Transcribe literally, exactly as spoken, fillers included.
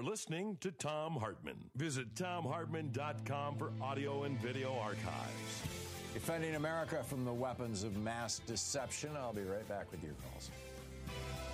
listening to Thom Hartmann. Visit Thom Hartmann dot com for audio and video archives. Defending America from the weapons of mass deception. I'll be right back with your calls.